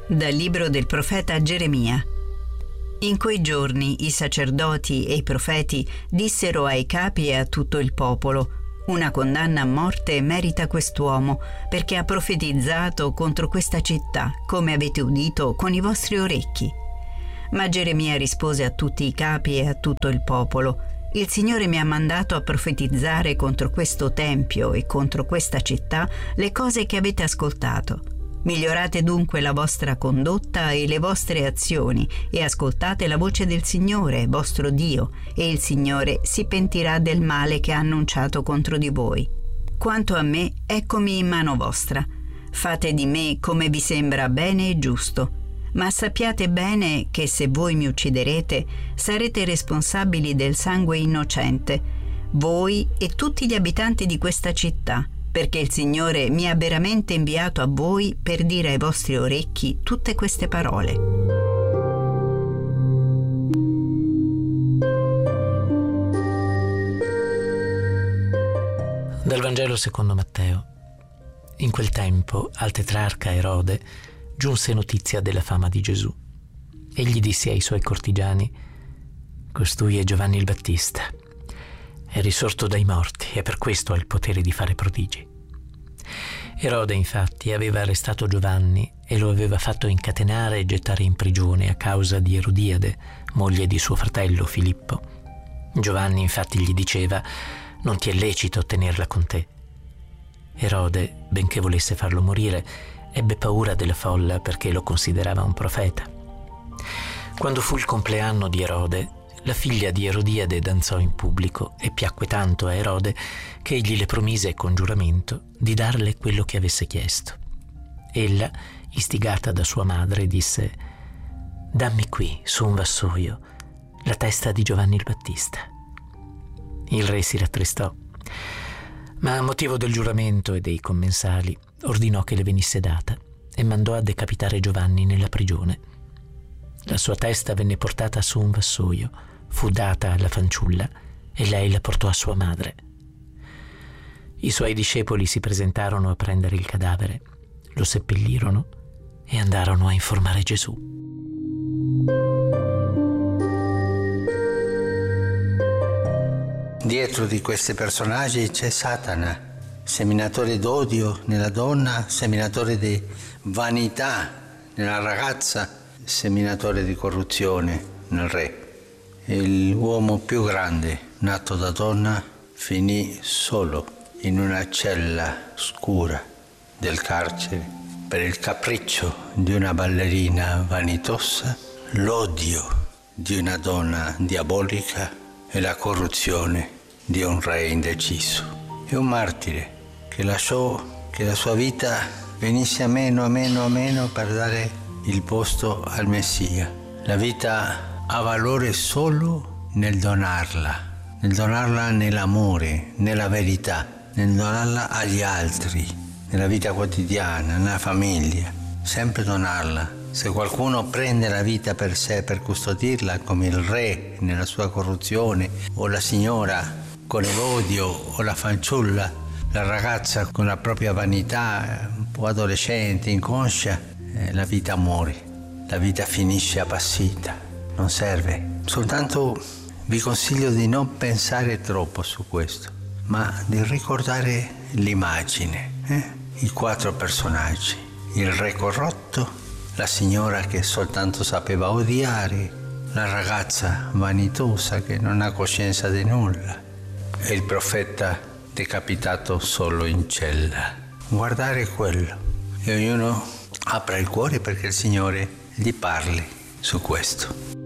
Dal libro del profeta Geremia. In quei giorni i sacerdoti e i profeti dissero ai capi e a tutto il popolo: una condanna a morte merita quest'uomo, perché ha profetizzato contro questa città, come avete udito con i vostri orecchi. Ma Geremia rispose a tutti i capi e a tutto il popolo: il Signore mi ha mandato a profetizzare contro questo tempio e contro questa città le cose che avete ascoltato. Migliorate dunque la vostra condotta e le vostre azioni e ascoltate la voce del Signore, vostro Dio, e il Signore si pentirà del male che ha annunciato contro di voi. Quanto a me, eccomi in mano vostra. Fate di me come vi sembra bene e giusto, ma sappiate bene che se voi mi ucciderete, sarete responsabili del sangue innocente, voi e tutti gli abitanti di questa città, perché il Signore mi ha veramente inviato a voi per dire ai vostri orecchi tutte queste parole. Dal Vangelo secondo Matteo. In quel tempo al tetrarca Erode giunse notizia della fama di Gesù. Egli disse ai suoi cortigiani: «Costui è Giovanni il Battista. È risorto dai morti e per questo ha il potere di fare prodigi». Erode infatti aveva arrestato Giovanni e lo aveva fatto incatenare e gettare in prigione a causa di Erodiade, moglie di suo fratello Filippo. Giovanni infatti gli diceva: «Non ti è lecito tenerla con te». Erode, benché volesse farlo morire, ebbe paura della folla perché lo considerava un profeta. Quando fu il compleanno di Erode, la figlia di Erodiade danzò in pubblico e piacque tanto a Erode che egli le promise con giuramento di darle quello che avesse chiesto. Ella, istigata da sua madre, disse: «Dammi qui, su un vassoio, la testa di Giovanni il Battista». Il re si rattristò, ma a motivo del giuramento e dei commensali ordinò che le venisse data e mandò a decapitare Giovanni nella prigione. La sua testa venne portata su un vassoio, fu data alla fanciulla e lei la portò a sua madre. I suoi discepoli si presentarono a prendere il cadavere, lo seppellirono e andarono a informare Gesù. Dietro di questi personaggi c'è Satana, seminatore d'odio nella donna, seminatore di vanità nella ragazza, seminatore di corruzione nel re. L'uomo più grande, nato da donna, finì solo in una cella scura del carcere per il capriccio di una ballerina vanitosa, l'odio di una donna diabolica e la corruzione di un re indeciso. È un martire che lasciò che la sua vita venisse a meno per dare il posto al Messia. La vita ha valore solo nel donarla nell'amore, nella verità, nel donarla agli altri, nella vita quotidiana, nella famiglia, sempre donarla. Se qualcuno prende la vita per sé, per custodirla, come il re nella sua corruzione, o la signora con l'odio, o la fanciulla, la ragazza con la propria vanità, un po' adolescente, inconscia, la vita muore, la vita finisce appassita, non serve. Soltanto vi consiglio di non pensare troppo su questo, ma di ricordare l'immagine, i 4 personaggi: il re corrotto, la signora che soltanto sapeva odiare, la ragazza vanitosa che non ha coscienza di nulla e il profeta decapitato solo in cella. Guardare quello e ognuno apra il cuore perché il Signore gli parli su questo.